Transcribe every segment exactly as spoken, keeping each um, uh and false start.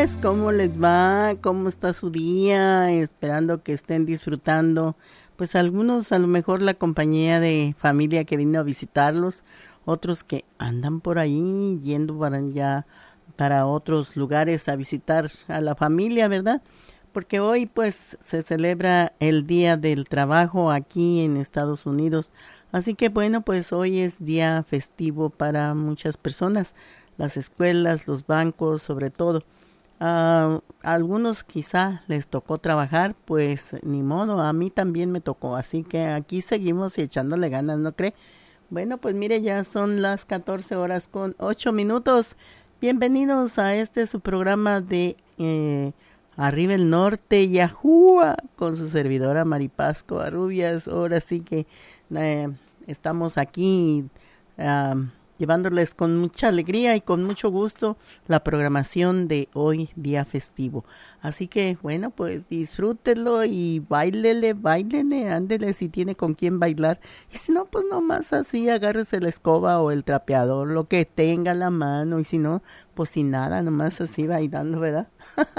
tardes, ¿cómo les va? ¿Cómo está su día? Esperando que estén disfrutando, pues algunos a lo mejor la compañía de familia que vino a visitarlos, otros que andan por ahí yendo para allá, para otros lugares a visitar a la familia, ¿verdad? Porque hoy pues se celebra el Día del Trabajo aquí en Estados Unidos, así que bueno, pues hoy es día festivo para muchas personas, las escuelas, los bancos, sobre todo. Uh, a algunos quizá les tocó trabajar, pues ni modo, a mí también me tocó, así que aquí seguimos y echándole ganas, ¿no cree? Bueno, pues mire, ya son las catorce horas con ocho minutos. Bienvenidos a este su programa de eh, Arriba el Norte, Yahúa, con su servidora Maripaz Covarrubias. Ahora sí que eh, estamos aquí uh, llevándoles con mucha alegría y con mucho gusto la programación de hoy, día festivo. Así que, bueno, pues disfrútenlo y bailele, bailele, ándele si tiene con quién bailar. Y si no, pues nomás así, agárrese la escoba o el trapeador, lo que tenga a la mano. Y si no, pues sin nada, nomás así bailando, ¿verdad?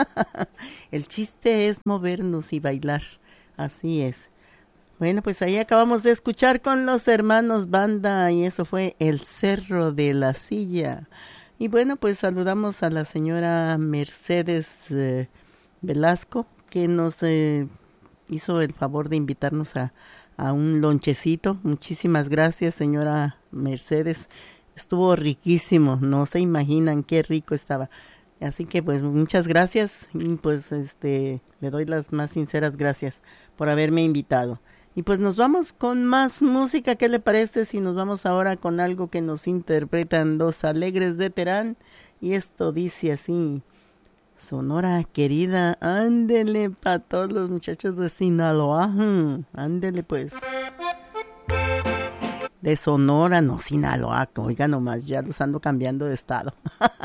El chiste es movernos y bailar, así es. Bueno, pues ahí acabamos de escuchar con los hermanos Banda y eso fue El Cerro de la Silla. Y bueno, pues saludamos a la señora Mercedes eh, Velasco, que nos eh, hizo el favor de invitarnos a, a un lonchecito. Muchísimas gracias, señora Mercedes. Estuvo riquísimo, no se imaginan qué rico estaba. Así que pues muchas gracias y pues este le doy las más sinceras gracias por haberme invitado. Y pues nos vamos con más música. ¿Qué le parece si nos vamos ahora con algo que nos interpretan los Alegres de Terán? Y esto dice así: Sonora querida, ándele para todos los muchachos de Sinaloa. Ándele pues. De Sonora, no Sinaloa, oiga nomás, ya los ando cambiando de estado.